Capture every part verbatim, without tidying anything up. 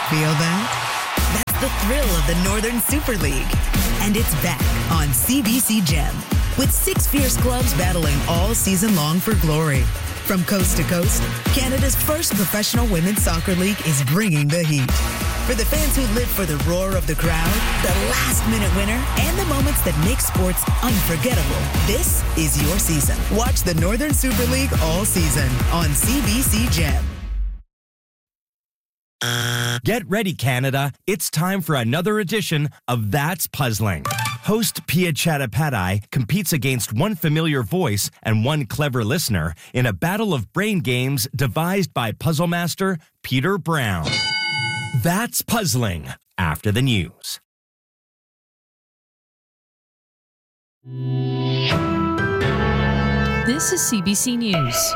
Feel that? That's the thrill of the Northern Super League. And it's back on C B C Gem with six fierce clubs battling all season long for glory. From coast to coast, Canada's first professional women's soccer league is bringing the heat. For the fans who live for the roar of the crowd, the last-minute winner, and the moments that make sports unforgettable, this is your season. Watch the Northern Super League all season on C B C Gem. Get ready, Canada. It's time for another edition of That's Puzzling. Host Pia Chattopadhyay competes against one familiar voice and one clever listener in a battle of brain games devised by puzzle master Peter Brown. That's Puzzling, after the news. This is C B C News.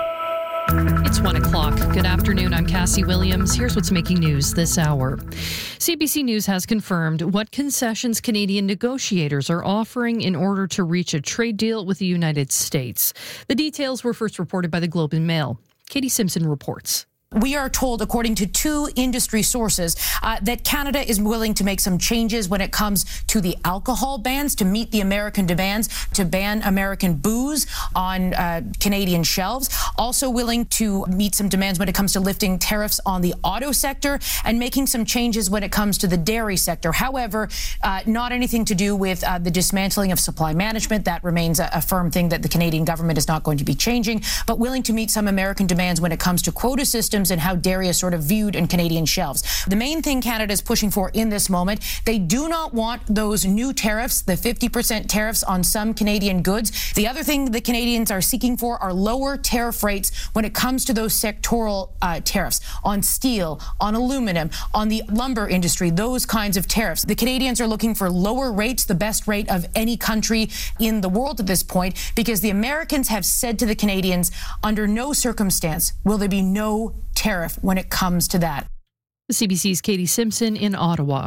It's one o'clock. Good afternoon. I'm Cassie Williams. Here's what's making news this hour. C B C News has confirmed what concessions Canadian negotiators are offering in order to reach a trade deal with the United States. The details were first reported by the Globe and Mail. Katie Simpson reports. We are told, according to two industry sources, uh, that Canada is willing to make some changes when it comes to the alcohol bans to meet the American demands to ban American booze on uh, Canadian shelves. Also willing to meet some demands when it comes to lifting tariffs on the auto sector and making some changes when it comes to the dairy sector. However, uh, not anything to do with uh, the dismantling of supply management. That remains a, a firm thing that the Canadian government is not going to be changing, but willing to meet some American demands when it comes to quota systems and how dairy is sort of viewed in Canadian shelves. The main thing Canada is pushing for in this moment, they do not want those new tariffs, the fifty percent tariffs on some Canadian goods. The other thing the Canadians are seeking for are lower tariff rates when it comes to those sectoral uh, tariffs on steel, on aluminum, on the lumber industry, those kinds of tariffs. The Canadians are looking for lower rates, the best rate of any country in the world at this point, because the Americans have said to the Canadians, under no circumstance will there be no tariff when it comes to that. C B C's Katie Simpson in Ottawa.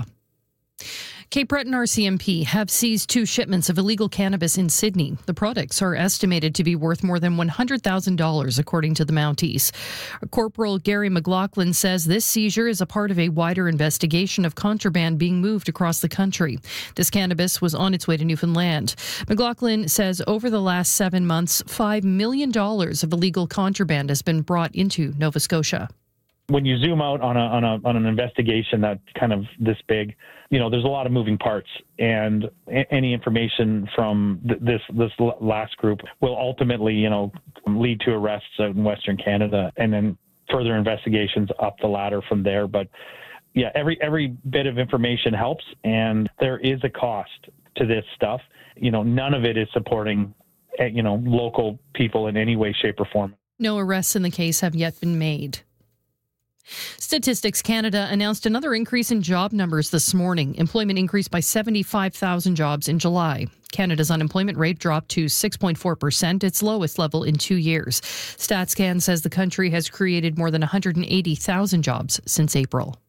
Cape Breton R C M P have seized two shipments of illegal cannabis in Sydney. The products are estimated to be worth more than one hundred thousand dollars, according to the Mounties. Corporal Gary McLaughlin says this seizure is a part of a wider investigation of contraband being moved across the country. This cannabis was on its way to Newfoundland. McLaughlin says over the last seven months, five million dollars of illegal contraband has been brought into Nova Scotia. When you zoom out on a, on a on an investigation that's kind of this big, you know, there's a lot of moving parts, and a- any information from th- this this last group will ultimately, you know, lead to arrests out in Western Canada, and then further investigations up the ladder from there. But yeah, every every bit of information helps, and there is a cost to this stuff. You know, none of it is supporting, you know, local people in any way, shape, or form. No arrests in the case have yet been made. Statistics Canada announced another increase in job numbers this morning. Employment increased by seventy-five thousand jobs in July. Canada's unemployment rate dropped to six point four percent, its lowest level in two years. StatsCan says the country has created more than one hundred eighty thousand jobs since April.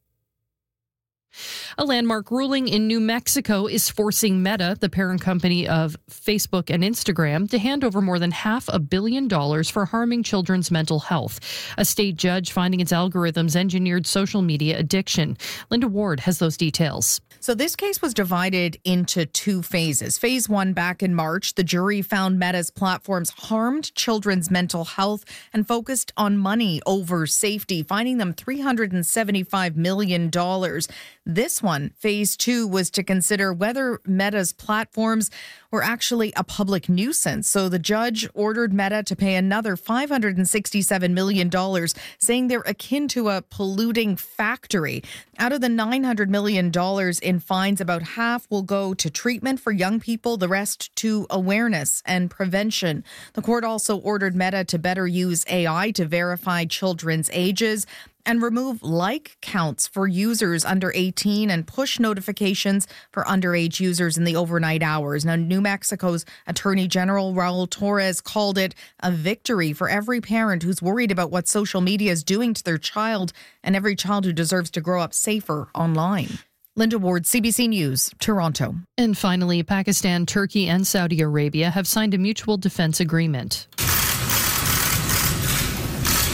A landmark ruling in New Mexico is forcing Meta, the parent company of Facebook and Instagram, to hand over more than half a billion dollars for harming children's mental health. A state judge finding its algorithms engineered social media addiction. Linda Ward has those details. So this case was divided into two phases. Phase one, back in March, the jury found Meta's platforms harmed children's mental health and focused on money over safety, fining them three hundred seventy-five million dollars. This one, phase two, was to consider whether Meta's platforms were actually a public nuisance. So the judge ordered Meta to pay another five hundred sixty-seven million dollars, saying they're akin to a polluting factory. Out of the nine hundred million dollars in fines, about half will go to treatment for young people, the rest to awareness and prevention. The court also ordered Meta to better use A I to verify children's ages and remove like counts for users under eighteen and push notifications for underage users in the overnight hours. Now, New Mexico's Attorney General Raul Torres called it a victory for every parent who's worried about what social media is doing to their child and every child who deserves to grow up safer online. Linda Ward, C B C News, Toronto. And finally, Pakistan, Turkey, and Saudi Arabia have signed a mutual defense agreement.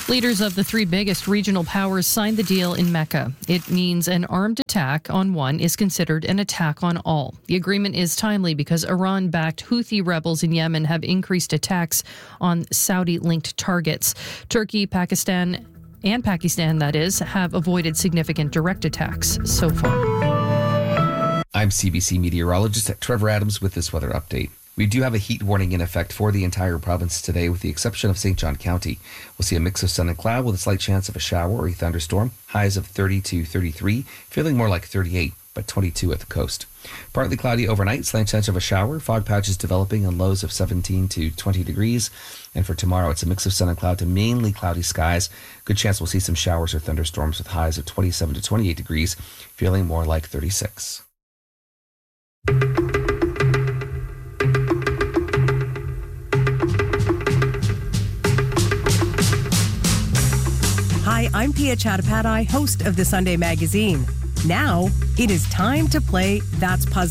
Leaders of the three biggest regional powers signed the deal in Mecca. It means an armed attack on one is considered an attack on all. The agreement is timely because Iran-backed Houthi rebels in Yemen have increased attacks on Saudi-linked targets. Turkey, Pakistan, and Pakistan, that is, have avoided significant direct attacks so far. I'm C B C meteorologist Trevor Adams with this weather update. We do have a heat warning in effect for the entire province today, with the exception of Saint John County. We'll see a mix of sun and cloud with a slight chance of a shower or a thunderstorm. Highs of thirty to thirty-three, feeling more like thirty-eight, but twenty-two at the coast. Partly cloudy overnight, slight chance of a shower. Fog patches developing on lows of seventeen to twenty degrees. And for tomorrow, it's a mix of sun and cloud to mainly cloudy skies. Good chance we'll see some showers or thunderstorms with highs of twenty-seven to twenty-eight degrees, feeling more like thirty-six. Hi, I'm Pia Chattopadhyay, host of the Sunday Magazine. Now, it is time to play That's Puzzling.